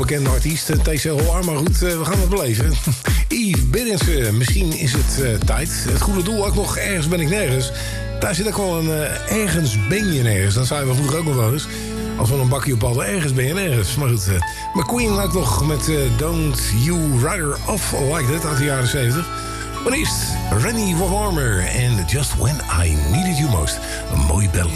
Bekende artiest, TC Hollar, maar goed, we gaan het beleven. Yves Berendsen, misschien is het tijd. Het goede doel ook nog, ergens ben ik nergens. Daar zit ook wel een ergens ben je nergens. Dat zeiden we vroeger ook nog wel eens. Als we een bakje op hadden, ergens ben je nergens. Maar goed, McQueen ook nog met Don't You Rather Off Like That uit de jaren 70. Maar eerst Rennie Warmer en Just When I Needed You Most. Een mooie bel.